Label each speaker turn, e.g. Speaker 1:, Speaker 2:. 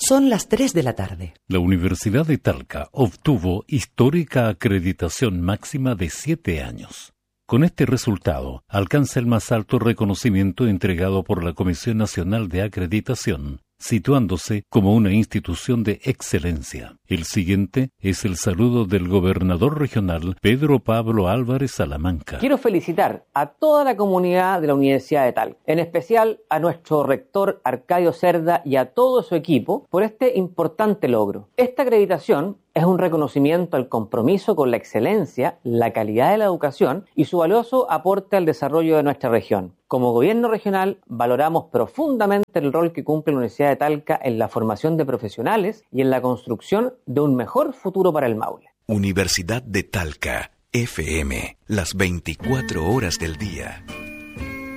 Speaker 1: Son las 3 de la tarde.
Speaker 2: La Universidad de Talca obtuvo histórica acreditación máxima de 7 años. Con este resultado, alcanza el más alto reconocimiento entregado por la Comisión Nacional de Acreditación, situándose como una institución de excelencia. El siguiente es el saludo del gobernador regional Pedro Pablo Álvarez Salamanca.
Speaker 3: Quiero felicitar a toda la comunidad de la Universidad de Talca, en especial a nuestro rector Arcadio Cerda y a todo su equipo por este importante logro. Esta acreditación es un reconocimiento al compromiso con la excelencia, la calidad de la educación y su valioso aporte al desarrollo de nuestra región. Como gobierno regional, valoramos profundamente el rol que cumple la Universidad de Talca en la formación de profesionales y en la construcción de un mejor futuro para el Maule.
Speaker 4: Universidad de Talca, FM, las 24 horas del día.